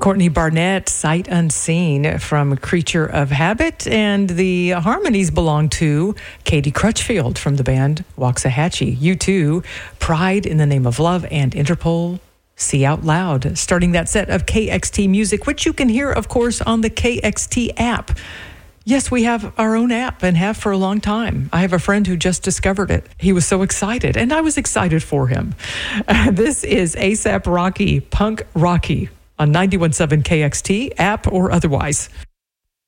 Courtney Barnett, Sight Unseen from Creature of Habit, and the harmonies belong to Katie Crutchfield from the band Waxahachie. U2, Pride in the Name of Love, and Interpol, See Out Loud. Starting that set of KXT music, which you can hear, of course, on the KXT app. Yes, we have our own app and have for a long time. I have a friend who just discovered it. He was so excited, and I was excited for him. This is A$AP Rocky, Punk Rocky, on 91.7 KXT, app or otherwise.